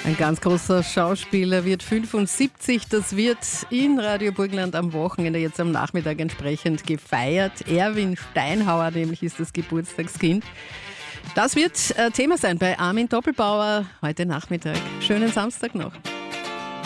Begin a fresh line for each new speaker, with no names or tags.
Ein ganz großer Schauspieler wird 75. Das wird in Radio Burgenland am Wochenende jetzt am Nachmittag entsprechend gefeiert. Erwin Steinhauer nämlich ist das Geburtstagskind. Das wird Thema sein bei Armin Doppelbauer heute Nachmittag. Schönen Samstag noch.